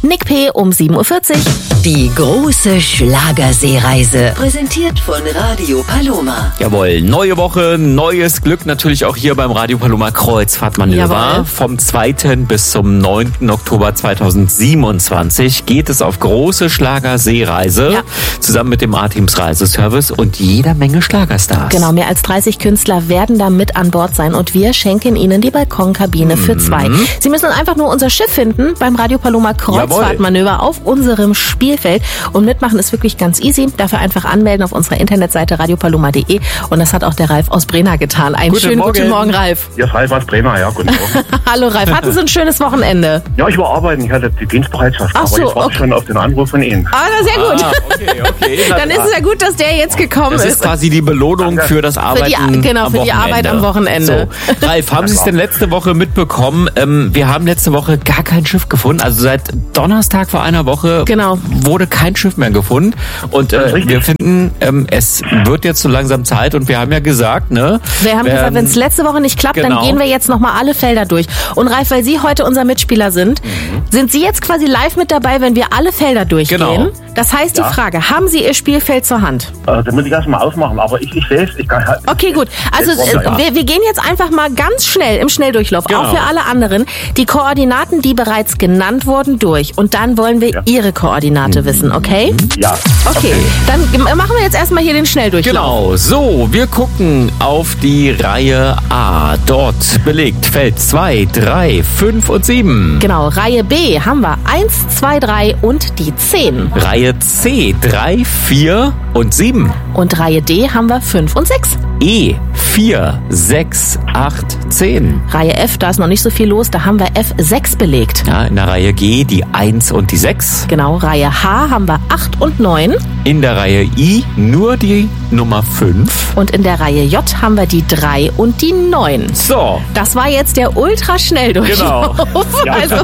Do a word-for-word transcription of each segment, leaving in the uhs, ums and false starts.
Nick P. um sieben Uhr vierzig. Die große Schlagerseereise. Präsentiert von Radio Paloma. Jawohl, neue Woche, neues Glück. Natürlich auch hier beim Radio Paloma Kreuzfahrtmanöver. Jawohl. Vom zweiten bis zum neunten Oktober zweitausendsiebenundzwanzig geht es auf große Schlagerseereise. Ja. Zusammen mit dem A-Teams Reiseservice und jeder Menge Schlagerstars. Genau, mehr als dreißig Künstler werden da mit an Bord sein und wir schenken ihnen die Balkonkabine für zwei. Sie müssen einfach nur unser Schiff finden beim Radio Paloma Kreuzfahrtmanöver auf unserem Spielfeld. Und mitmachen ist wirklich ganz easy. Dafür einfach anmelden auf unserer Internetseite radiopaloma punkt de. Und das hat auch der Ralf aus Brena getan. Einen Guten schönen Morgen. guten Morgen, Ralf. Ja, Ralf aus Bremer, ja, guten Morgen. Hallo, Ralf. Hatten Sie ein schönes Wochenende? Ja, ich war arbeiten, ich hatte die Dienstbereitschaft, Ach so, aber ich warte okay. schon auf den Anruf von Ihnen. Ah, na, sehr gut. Ah, okay, okay. Dann ist es ja gut, dass der jetzt gekommen Das ist. ist quasi die Belohnung für das Für Arbeiten die, genau, am für die Wochenende. Arbeit am Wochenende. So. Ralf, haben Sie es denn letzte Woche mitbekommen? Ähm, wir haben letzte Woche gar kein Schiff gefunden. Also seit Donnerstag vor einer Woche Genau. wurde kein Schiff mehr gefunden. Und äh, richtig. wir finden, ähm, es wird jetzt so langsam Zeit. Und wir haben ja gesagt, ne? Wir haben gesagt, ähm, wenn es letzte Woche nicht klappt, genau. dann gehen wir jetzt nochmal alle Felder durch. Und Ralf, weil Sie heute unser Mitspieler sind, Mhm. sind Sie jetzt quasi live mit dabei, wenn wir alle Felder durchgehen? Genau. Das heißt, Ja. die Frage, haben Sie Ihr Spielfeld zur Hand? Äh, da muss ich erst mal aufmachen, aber ich, ich sehe es. Ich kann, Okay, gut. Also Jetzt wollen wir, äh, ja. wir, wir gehen jetzt einfach mal ganz schnell im Schnelldurchlauf, Genau. auch für alle anderen, die Koordinaten, die bereits genannt wurden, durch. Und dann wollen wir Ja. Ihre Koordinate wissen, okay? Ja. Okay, dann g- machen wir jetzt erstmal hier den Schnelldurchlauf. Genau, so, wir gucken auf die Reihe A. Dort belegt Feld zwei, drei, fünf und sieben. Genau, Reihe B haben wir eins, zwei, drei und die zehn. Reihe C, drei, vier und sieben. Und Reihe D haben wir fünf und sechs. E, vier, sechs, acht, zehn. Reihe F, da ist noch nicht so viel los, da haben wir F sechs belegt. Ja, in der Reihe G die eins und die sechs. Genau, Reihe H haben wir acht und neun. In der Reihe I nur die Nummer fünf. Und in der Reihe J haben wir die drei und die neun. So, Das war jetzt der Ultraschnelldurchlauf. Genau. Also,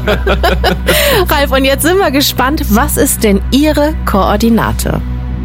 Ralf, und jetzt sind wir gespannt, was ist denn Ihre Koordinate?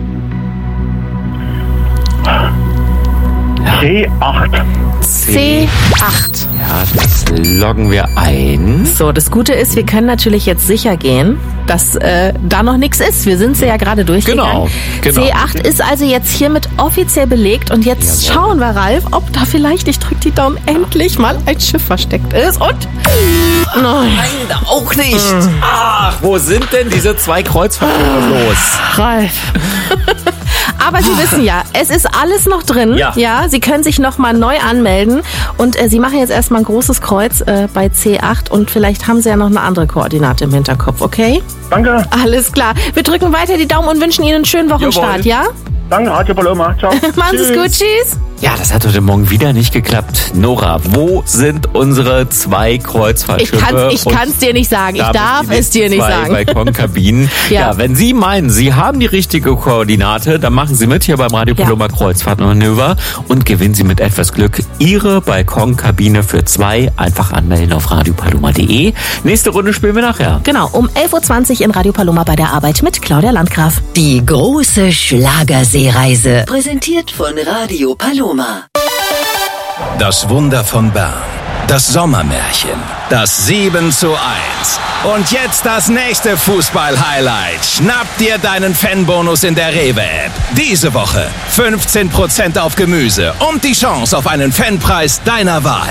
C acht. C acht. ja, das loggen wir ein. So, das Gute ist, wir können natürlich jetzt sicher gehen, dass äh, da noch nichts ist. Wir sind sie ja gerade durchgegangen. Genau, genau. C acht ist also jetzt hiermit offiziell belegt und jetzt Jawohl. schauen wir, Ralf, ob da vielleicht, ich drück die Daumen, endlich mal ein Schiff versteckt ist und... Nein, Nein, auch nicht. Ach, wo sind denn diese zwei Kreuzfahrtschiffe los? Ralf. Aber Sie wissen ja, es ist alles noch drin. Ja. ja Sie können sich nochmal neu anmelden und äh, Sie machen jetzt erstmal ein großes Kreuz äh, bei C acht und vielleicht haben Sie ja noch eine andere Koordinate im Hinterkopf, okay? Danke. Alles klar. Wir drücken weiter die Daumen und wünschen Ihnen einen schönen Wochenstart, Jawohl. ja? Danke, Radio Paloma. Ciao. Machen Sie es gut, tschüss. Ja, das hat heute Morgen wieder nicht geklappt. Nora, wo sind unsere zwei Ich Kreuzfahrtschiffe? kann es ich und kann's dir nicht sagen. Ich damit darf die es dir nicht zwei sagen. Balkonkabinen. Ja. ja. wenn Sie meinen, Sie haben die richtige Koordinate, dann machen Sie mit hier beim Radio Ja. Paloma Kreuzfahrtmanöver und gewinnen Sie mit etwas Glück Ihre Balkonkabine für zwei. Einfach anmelden auf radiopaloma punkt de. Nächste Runde spielen wir nachher. Genau, um elf Uhr zwanzig in Radio Paloma bei der Arbeit mit Claudia Landgraf. Die große Schlagerseereise. Präsentiert von Radio Paloma. Das Wunder von Bern. Das Sommermärchen. Das sieben zu eins. Und jetzt das nächste Fußball-Highlight. Schnapp dir deinen Fanbonus in der Rewe-App. Diese Woche fünfzehn Prozent auf Gemüse und die Chance auf einen Fanpreis deiner Wahl.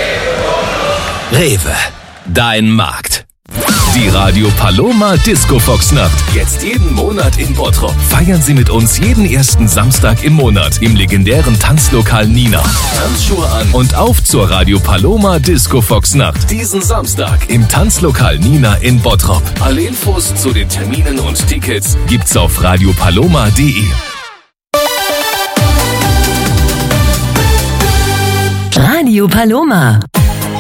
Rewe. Dein Markt. Die Radio Paloma Disco Fox Nacht. Jetzt jeden Monat in Bottrop. Feiern Sie mit uns jeden ersten Samstag im Monat im legendären Tanzlokal Nina. Tanzschuhe an und auf zur Radio Paloma Disco Fox Nacht. Diesen Samstag im Tanzlokal Nina in Bottrop. Alle Infos zu den Terminen und Tickets gibt's auf radiopaloma punkt de. Radio Paloma.